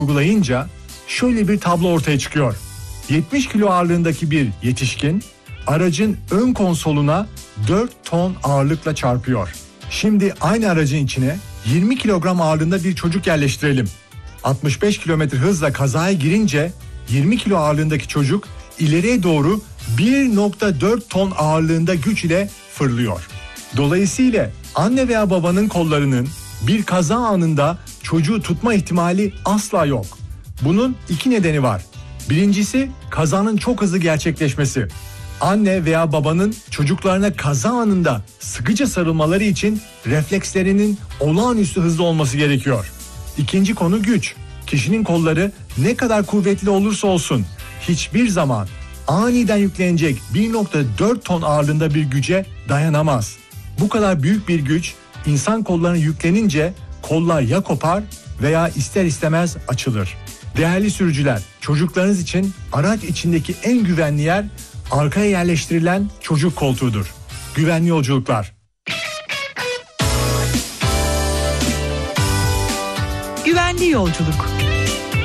uygulayınca şöyle bir tablo ortaya çıkıyor. 70 kilo ağırlığındaki bir yetişkin aracın ön konsoluna 4 ton ağırlıkla çarpıyor. Şimdi aynı aracın içine 20 kilogram ağırlığında bir çocuk yerleştirelim. 65 kilometre hızla kazaya girince 20 kilo ağırlığındaki çocuk ileriye doğru 1,4 ton ağırlığında güç ile fırlıyor. Dolayısıyla anne veya babanın kollarının bir kaza anında çocuğu tutma ihtimali asla yok. Bunun iki nedeni var. Birincisi kazanın çok hızlı gerçekleşmesi. Anne veya babanın çocuklarına kaza anında sıkıca sarılmaları için reflekslerinin olağanüstü hızlı olması gerekiyor. İkinci konu güç. Kişinin kolları ne kadar kuvvetli olursa olsun hiçbir zaman aniden yüklenecek 1,4 ton ağırlığında bir güce dayanamaz. Bu kadar büyük bir güç insan kollarına yüklenince kollar ya kopar veya ister istemez açılır. Değerli sürücüler, çocuklarınız için araç içindeki en güvenli yer arkaya yerleştirilen çocuk koltuğudur. Güvenli yolculuklar. Güvenli yolculuk.